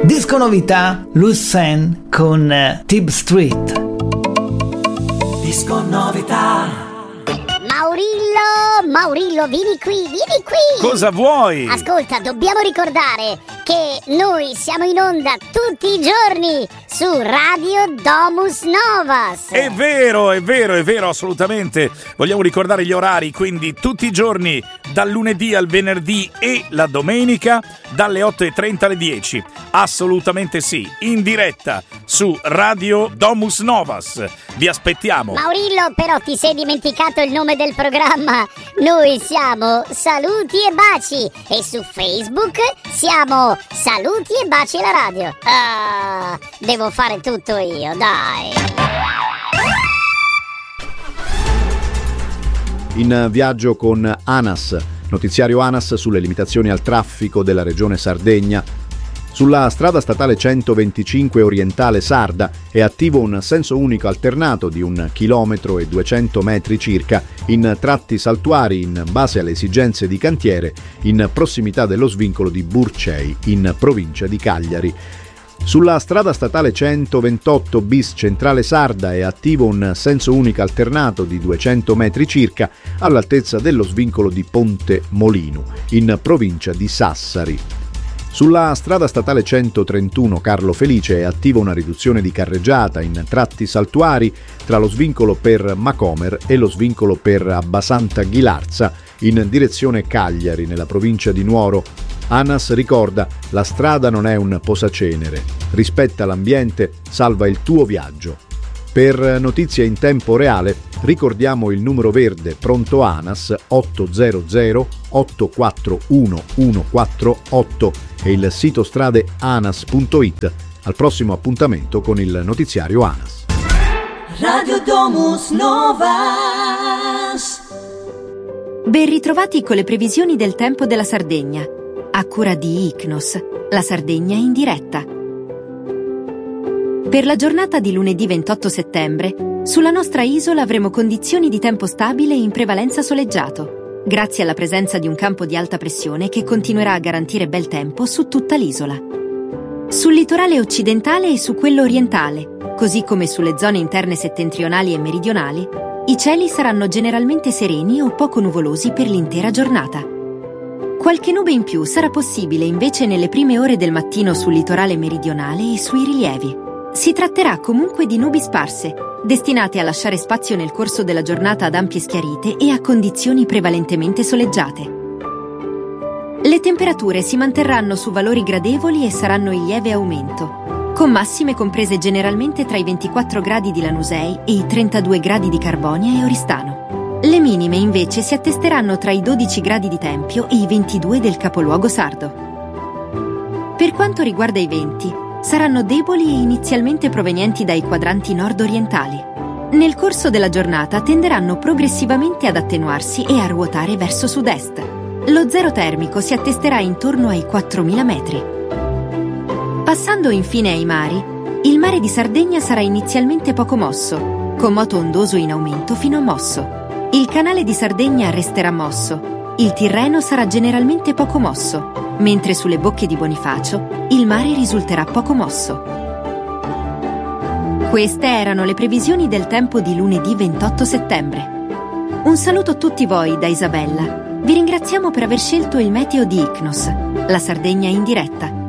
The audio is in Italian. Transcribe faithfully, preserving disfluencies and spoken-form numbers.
Disco novità, Lucen con uh, Tib Street. Disco novità. Maurillo, Maurillo, vieni qui, vieni qui! Cosa vuoi? Ascolta, dobbiamo ricordare che noi siamo in onda tutti i giorni su Radio Domus Novas. È vero, è vero, è vero, assolutamente. Vogliamo ricordare gli orari, quindi tutti i giorni, dal lunedì al venerdì e la domenica, dalle otto e trenta alle dieci. Assolutamente sì, in diretta su Radio Domus Novas. Vi aspettiamo. Maurillo, però ti sei dimenticato il nome del programma. Noi siamo Saluti e Baci e su Facebook siamo Saluti e Baci la radio. Ah, devo fare tutto io, dai. In viaggio con ANAS, notiziario ANAS sulle limitazioni al traffico della regione Sardegna. Sulla strada statale centoventicinque orientale sarda è attivo un senso unico alternato di un chilometro e duecento metri circa in tratti saltuari in base alle esigenze di cantiere in prossimità dello svincolo di Burcei in provincia di Cagliari. Sulla strada statale centoventotto bis centrale sarda è attivo un senso unico alternato di duecento metri circa all'altezza dello svincolo di Ponte Molino in provincia di Sassari. Sulla strada statale centotrentuno Carlo Felice è attiva una riduzione di carreggiata in tratti saltuari tra lo svincolo per Macomer e lo svincolo per Abbasanta Ghilarza in direzione Cagliari nella provincia di Nuoro. ANAS ricorda: la strada non è un posacenere, rispetta l'ambiente, salva il tuo viaggio. Per notizie in tempo reale ricordiamo il numero verde pronto ANAS otto zero zero otto quattro uno uno quattro otto e il sito strade anas punto it. Al prossimo appuntamento con il notiziario ANAS. Radio Domus Novas. Ben ritrovati con le previsioni del tempo della Sardegna, a cura di Icnos, la Sardegna in diretta. Per la giornata di lunedì ventotto settembre, sulla nostra isola avremo condizioni di tempo stabile in prevalenza soleggiato, grazie alla presenza di un campo di alta pressione che continuerà a garantire bel tempo su tutta l'isola. Sul litorale occidentale e su quello orientale, così come sulle zone interne settentrionali e meridionali, i cieli saranno generalmente sereni o poco nuvolosi per l'intera giornata. Qualche nube in più sarà possibile invece nelle prime ore del mattino sul litorale meridionale e sui rilievi. Si tratterà comunque di nubi sparse, destinate a lasciare spazio nel corso della giornata ad ampie schiarite e a condizioni prevalentemente soleggiate. Le temperature si manterranno su valori gradevoli e saranno in lieve aumento, con massime comprese generalmente tra i ventiquattro gradi di Lanusei e i trentadue gradi di Carbonia e Oristano. Le minime invece si attesteranno tra i dodici gradi di Tempio e i ventidue del capoluogo sardo. Per quanto riguarda i venti, saranno deboli e inizialmente provenienti dai quadranti nord-orientali. Nel corso della giornata tenderanno progressivamente ad attenuarsi e a ruotare verso sud-est. Lo zero termico si attesterà intorno ai quattromila metri. Passando infine ai mari, il mare di Sardegna sarà inizialmente poco mosso, con moto ondoso in aumento fino a mosso. Il canale di Sardegna resterà mosso. Il Tirreno sarà generalmente poco mosso, mentre sulle bocche di Bonifacio il mare risulterà poco mosso. Queste erano le previsioni del tempo di lunedì ventotto settembre. Un saluto a tutti voi da Isabella. Vi ringraziamo per aver scelto il meteo di Icnos, la Sardegna in diretta.